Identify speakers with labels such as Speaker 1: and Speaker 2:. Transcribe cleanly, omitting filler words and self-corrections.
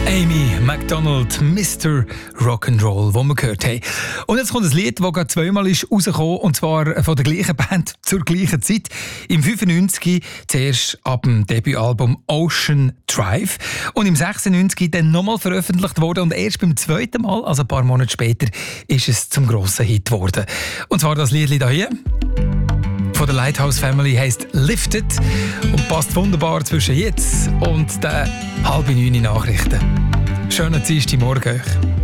Speaker 1: Amy Macdonald, Mr. Rock'n'Roll, das wir gehört haben. Und jetzt kommt ein Lied, das gerade zweimal ist rausgekommen, und zwar von der gleichen Band zur gleichen Zeit. Im 95 zuerst ab dem Debütalbum Ocean Drive und im 96 dann nochmal veröffentlicht worden und erst beim zweiten Mal, also ein paar Monate später, ist es zum grossen Hit geworden. Und zwar das Lied hier von der Lighthouse Family heisst Lifted und passt wunderbar zwischen jetzt und den 8:30 Nachrichten. Schönen Dienstagmorgen euch.